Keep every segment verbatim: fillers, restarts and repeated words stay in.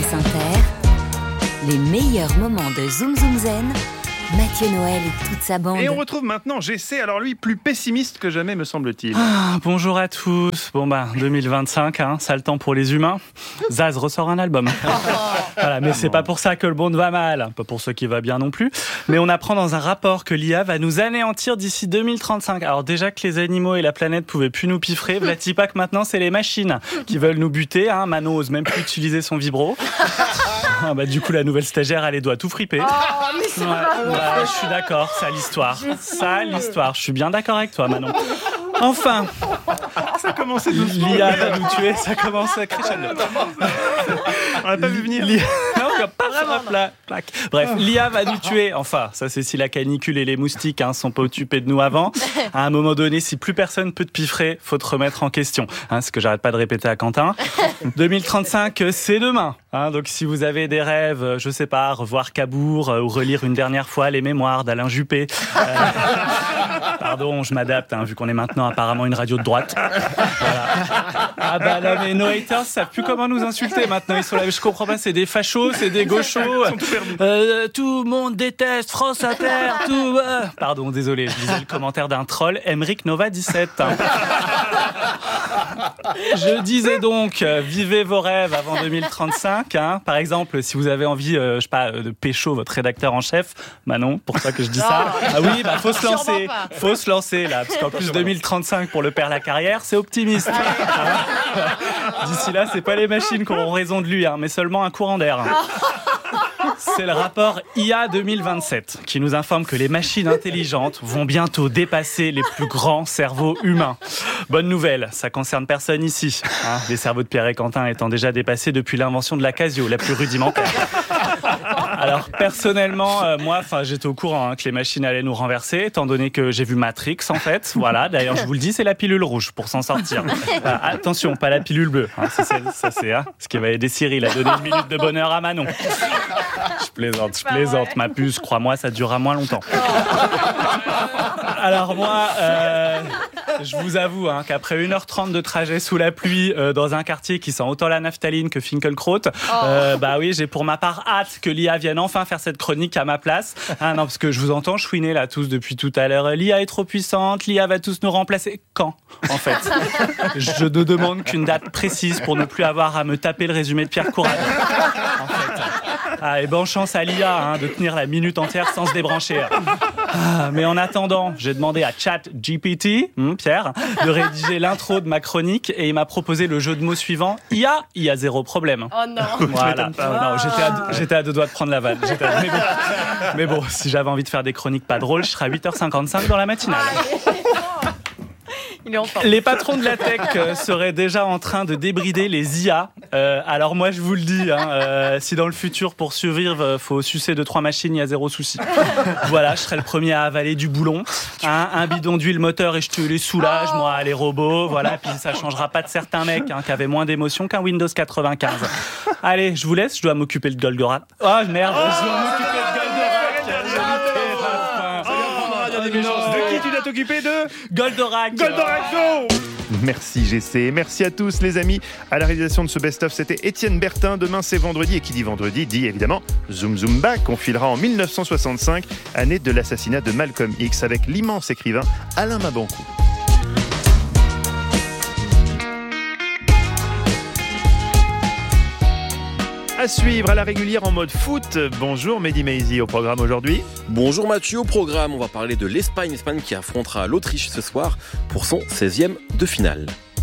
France Inter, les meilleurs moments de Zoom Zoom Zen, Mathieu Noël et toute sa bande. Et on retrouve maintenant G C, alors lui, plus pessimiste que jamais, me semble-t-il. Ah, bonjour à tous. Bon bah, deux mille vingt-cinq, hein, sale temps pour les humains. Zaz ressort un album. Voilà, mais c'est pas pour ça que le monde va mal, pas pour ceux qui va bien non plus. Mais on apprend dans un rapport que l'I A va nous anéantir d'ici deux mille trente-cinq. Alors déjà que les animaux et la planète pouvaient plus nous piffrer, v'là-t-il pas que maintenant c'est les machines qui veulent nous buter. Hein. Manon ose même plus utiliser son vibro. Ah bah, du coup, la nouvelle stagiaire a les doigts tout fripés. Oh, mais c'est ouais, ouais, je suis d'accord, ça l'histoire. Ça l'histoire. Je suis bien d'accord avec toi, Manon. Enfin, ça commence doucement. L'I A va nous tuer, ça commence à crescendo. On n'a pas vu venir. L'I A... Non, pas hop là, plaque. Bref, l'I A va nous tuer. Enfin, ça c'est si la canicule et les moustiques hein, sont pas occupés de nous avant. À un moment donné, si plus personne peut te piffrer, faut te remettre en question. Hein, ce que j'arrête pas de répéter à Quentin. deux mille trente-cinq, c'est demain. Hein, donc si vous avez des rêves, je sais pas, revoir Cabourg euh, ou relire une dernière fois les mémoires d'Alain Juppé. Euh, pardon, je m'adapte, hein, vu qu'on est maintenant apparemment une radio de droite. Voilà. Ah bah là, mais nos haters savent plus comment nous insulter maintenant. Ils sont là, je comprends pas, c'est des fachos, c'est des gauchos. Euh, tout le monde déteste France Inter, tout... Euh... Pardon, désolé, je lisais le commentaire d'un troll, Emeric Nova dix-sept. Je disais donc, euh, vivez vos rêves avant deux mille trente-cinq. Hein. Par exemple, si vous avez envie, euh, je sais pas, de pécho votre rédacteur en chef, Manon, pour ça que je dis ça. Ah oui, bah faut se lancer, faut se lancer là, parce qu'en plus deux mille trente-cinq pour le père la carrière, c'est optimiste. Hein. D'ici là, c'est pas les machines qui auront raison de lui, hein, mais seulement un courant d'air. C'est le rapport I A deux mille vingt-sept qui nous informe que les machines intelligentes vont bientôt dépasser les plus grands cerveaux humains. Bonne nouvelle, ça concerne personne ici. Hein, les cerveaux de Pierre et Quentin étant déjà dépassés depuis l'invention de la Casio, la plus rudimentaire. Alors personnellement, euh, moi, enfin, j'étais au courant hein, que les machines allaient nous renverser, étant donné que j'ai vu Matrix en fait. Voilà, d'ailleurs, je vous le dis, c'est la pilule rouge pour s'en sortir. Voilà, attention, pas la pilule bleue. Hein, ça, c'est, ça, c'est hein, ce qui va aider Cyril à donner une minute de bonheur à Manon. Je plaisante, je plaisante, ma puce. Crois-moi, ça durera moins longtemps. Alors moi, euh, je vous avoue hein, qu'après une heure trente de trajet sous la pluie euh, dans un quartier qui sent autant la naphtaline que Finkelkraut, euh, bah oui, j'ai pour ma part hâte que l'I A vienne enfin faire cette chronique à ma place. Ah non, parce que je vous entends chouiner là tous depuis tout à l'heure. L'I A est trop puissante, l'I A va tous nous remplacer. Quand, en fait? Je ne demande qu'une date précise pour ne plus avoir à me taper le résumé de Pierre Courade. En fait. Ah, et bonne chance à l'I A hein, de tenir la minute entière sans se débrancher. Ah, mais en attendant, j'ai demandé à ChatGPT, hmm, Pierre, de rédiger l'intro de ma chronique et il m'a proposé le jeu de mots suivant. I A, il y a zéro problème. Oh non. Voilà. Oh, non, j'étais à, j'étais à deux doigts de prendre la vanne. J'étais à... mais, bon, mais bon, si j'avais envie de faire des chroniques pas drôles, je serais à huit heures cinquante-cinq dans la matinale. Il est en forme. Les patrons de la tech euh, seraient déjà en train de débrider les I A. Euh, alors moi, je vous le dis, hein, euh, si dans le futur, pour survivre, euh, faut sucer deux, trois machines, il y a zéro souci. Voilà, je serai le premier à avaler du boulon. Hein, un bidon d'huile moteur et je te les soulage, moi, les robots. Voilà, puis ça changera pas de certains mecs hein, qui avaient moins d'émotion qu'un Windows quatre-vingt-quinze. Allez, je vous laisse, je dois m'occuper de Goldorak. Oh merde, je dois m'occuper de Goldorak. De qui tu dois t'occuper de Goldorak. Goldorak Go. Merci G C, merci à tous les amis. À la réalisation de ce best-of, c'était Étienne Bertin. Demain c'est vendredi et qui dit vendredi dit évidemment Zoom Zoom Back. On filera en mille neuf cent soixante-cinq, année de l'assassinat de Malcolm X avec l'immense écrivain Alain Mabankou. À suivre à la régulière en mode foot. Bonjour Mehdi Maizi au programme aujourd'hui. Bonjour Mathieu, au programme, on va parler de l'Espagne. L'Espagne qui affrontera l'Autriche ce soir pour son seizième de finale.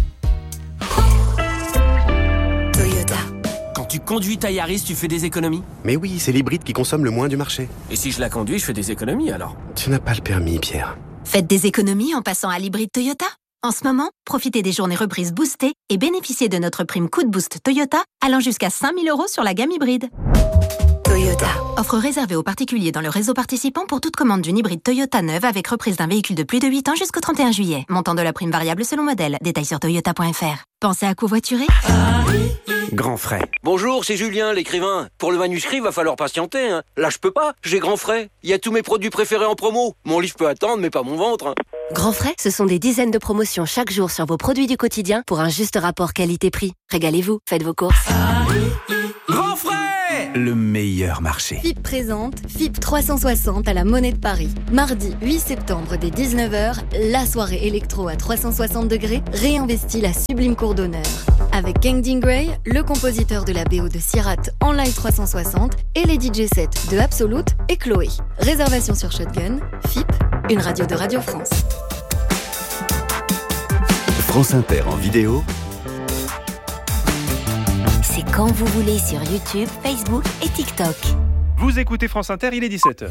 Toyota. Quand tu conduis ta Yaris, tu fais des économies? Mais oui, c'est l'hybride qui consomme le moins du marché. Et si je la conduis, je fais des économies alors? Tu n'as pas le permis, Pierre. Faites des économies en passant à l'hybride Toyota. En ce moment, profitez des journées reprises boostées et bénéficiez de notre prime coup de boost Toyota allant jusqu'à cinq mille euros sur la gamme hybride. Toyota. Offre réservée aux particuliers dans le réseau participant pour toute commande d'une hybride Toyota neuve avec reprise d'un véhicule de plus de huit ans jusqu'au trente et un juillet. Montant de la prime variable selon modèle. Détails sur toyota point f r. Pensez à covoiturer? Grand frais. Bonjour, c'est Julien, l'écrivain. Pour le manuscrit, va falloir patienter. Hein. Là, je peux pas, j'ai grand frais. Il y a tous mes produits préférés en promo. Mon livre peut attendre, mais pas mon ventre. Hein. Grand Frais, ce sont des dizaines de promotions chaque jour sur vos produits du quotidien pour un juste rapport qualité-prix. Régalez-vous, faites vos courses. Grand Frais, le meilleur marché. F I P présente F I P trois cent soixante à la Monnaie de Paris. Mardi huit septembre dès dix-neuf heures, la soirée électro à trois cent soixante degrés réinvestit la sublime cour d'honneur. Avec Kangding Gray, le compositeur de la B O de Sirat en live trois cent soixante et les D J sets de Absolute et Chloé. Réservation sur Shotgun, F I P, une radio de Radio France. France Inter en vidéo. C'est quand vous voulez sur YouTube, Facebook et TikTok. Vous écoutez France Inter, il est dix-sept heures.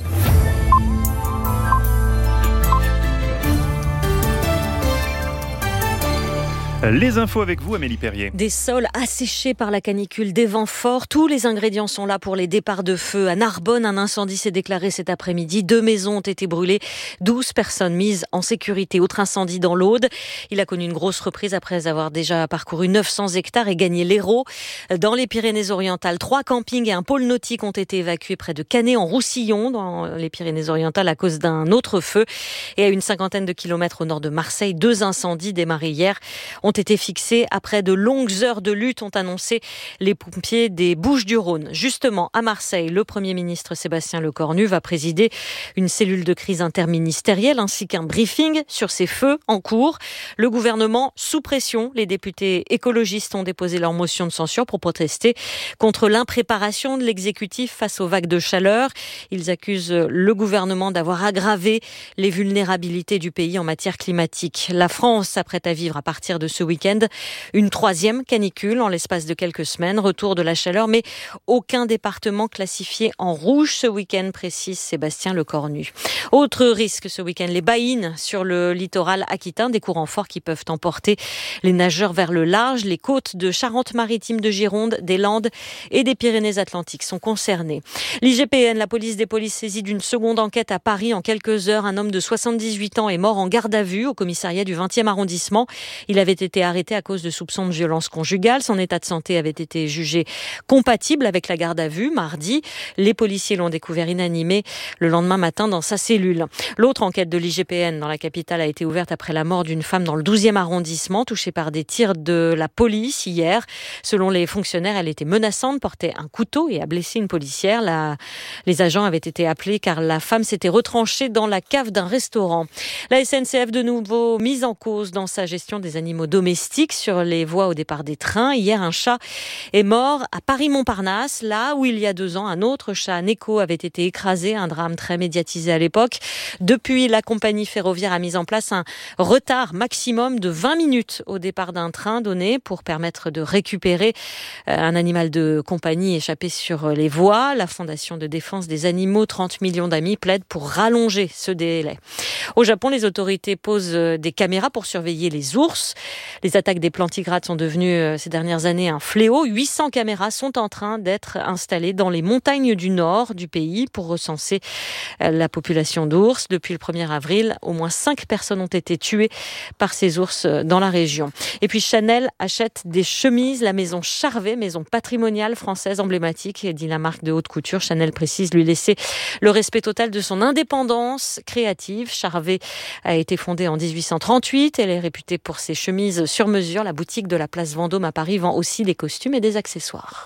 Les infos avec vous, Amélie Perrier. Des sols asséchés par la canicule, des vents forts. Tous les ingrédients sont là pour les départs de feu. À Narbonne, un incendie s'est déclaré cet après-midi. Deux maisons ont été brûlées. douze personnes mises en sécurité. Autre incendie dans l'Aude. Il a connu une grosse reprise après avoir déjà parcouru neuf cents hectares et gagné l'Hérault. Dans les Pyrénées-Orientales, trois campings et un pôle nautique ont été évacués près de Canet-en-Roussillon, dans les Pyrénées-Orientales, à cause d'un autre feu. Et à une cinquantaine de kilomètres au nord de Marseille, deux incendies démarrés hier ont été fixés après de longues heures de lutte, ont annoncé les pompiers des Bouches-du-Rhône. Justement, à Marseille, le Premier ministre Sébastien Lecornu va présider une cellule de crise interministérielle ainsi qu'un briefing sur ces feux en cours. Le gouvernement sous pression. Les députés écologistes ont déposé leur motion de censure pour protester contre l'impréparation de l'exécutif face aux vagues de chaleur. Ils accusent le gouvernement d'avoir aggravé les vulnérabilités du pays en matière climatique. La France s'apprête à vivre à partir de ce week-end une troisième canicule en l'espace de quelques semaines. Retour de la chaleur, mais aucun département classifié en rouge ce week-end, précise Sébastien Lecornu. Autre risque ce week-end, les baïnes sur le littoral aquitain, des courants forts qui peuvent emporter les nageurs vers le large. Les côtes de Charente-Maritime, de Gironde, des Landes et des Pyrénées-Atlantiques sont concernées. L'I G P N, la police des polices, saisie d'une seconde enquête à Paris en quelques heures. Un homme de soixante-dix-huit ans est mort en garde à vue au commissariat du vingtième arrondissement. Il avait été arrêté à cause de soupçons de violence conjugale. Son état de santé avait été jugé compatible avec la garde à vue mardi. Les policiers l'ont découvert inanimé le lendemain matin dans sa cellule. L'autre enquête de l'I G P N dans la capitale a été ouverte après la mort d'une femme dans le douzième arrondissement, touchée par des tirs de la police hier. Selon les fonctionnaires, elle était menaçante, portait un couteau et a blessé une policière. La... Les agents avaient été appelés car la femme s'était retranchée dans la cave d'un restaurant. La S N C F de nouveau mise en cause dans sa gestion des animaux domestiques sur les voies au départ des trains. Hier, un chat est mort à Paris-Montparnasse, là où il y a deux ans, un autre chat, Neko, avait été écrasé, un drame très médiatisé à l'époque. Depuis, la compagnie ferroviaire a mis en place un retard maximum de vingt minutes au départ d'un train donné pour permettre de récupérer un animal de compagnie échappé sur les voies. La Fondation de défense des animaux, trente millions d'amis, plaide pour rallonger ce délai. Au Japon, les autorités posent des caméras pour surveiller les ours. Les attaques des plantigrades sont devenues ces dernières années un fléau. huit cents caméras sont en train d'être installées dans les montagnes du nord du pays pour recenser la population d'ours. Depuis le premier avril, au moins cinq personnes ont été tuées par ces ours dans la région. Et puis Chanel achète des chemises. La maison Charvet, maison patrimoniale française emblématique, dit la marque de haute couture. Chanel précise lui laisser le respect total de son indépendance créative. Charvet a été fondée en dix-huit cent trente-huit. Elle est réputée pour ses chemises sur mesure. La boutique de la place Vendôme à Paris vend aussi des costumes et des accessoires.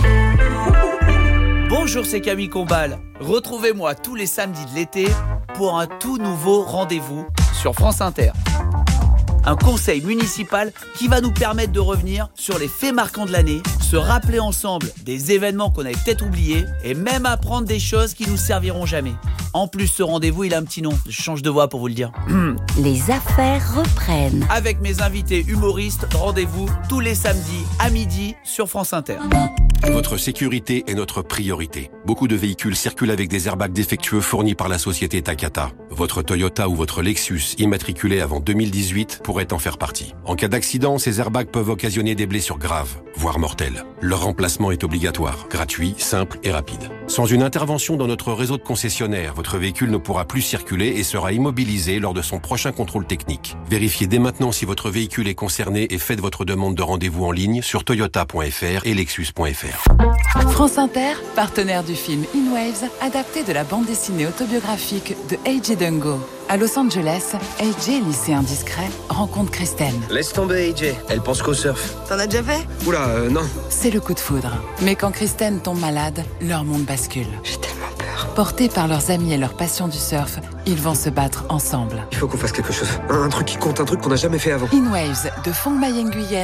Bonjour, c'est Camille Combal. Retrouvez-moi tous les samedis de l'été pour un tout nouveau rendez-vous sur France Inter. Un conseil municipal qui va nous permettre de revenir sur les faits marquants de l'année, se rappeler ensemble des événements qu'on avait peut-être oubliés et même apprendre des choses qui nous serviront jamais. En plus, ce rendez-vous, il a un petit nom. Je change de voix pour vous le dire. Les affaires reprennent. Avec mes invités humoristes, rendez-vous tous les samedis à midi sur France Inter. Votre sécurité est notre priorité. Beaucoup de véhicules circulent avec des airbags défectueux fournis par la société Takata. Votre Toyota ou votre Lexus immatriculé avant deux mille dix-huit pourrait en faire partie. En cas d'accident, ces airbags peuvent occasionner des blessures graves, voire mortelles. Leur remplacement est obligatoire, gratuit, simple et rapide. Sans une intervention dans notre réseau de concessionnaires, votre véhicule ne pourra plus circuler et sera immobilisé lors de son prochain contrôle technique. Vérifiez dès maintenant si votre véhicule est concerné et faites votre demande de rendez-vous en ligne sur toyota point f r et lexus point f r. France Inter, partenaire du film In Waves, adapté de la bande dessinée autobiographique de Eiji Dungo. À Los Angeles, A J, lycéen discret, rencontre Kristen. Laisse tomber, A J. Elle pense qu'au surf. T'en as déjà fait? Oula, euh, non. C'est le coup de foudre. Mais quand Kristen tombe malade, leur monde bascule. J'ai tellement peur. Portés par leurs amis et leur passion du surf, ils vont se battre ensemble. Il faut qu'on fasse quelque chose. Un, un truc qui compte, un truc qu'on n'a jamais fait avant. In Waves, de Fong Mai Nguyen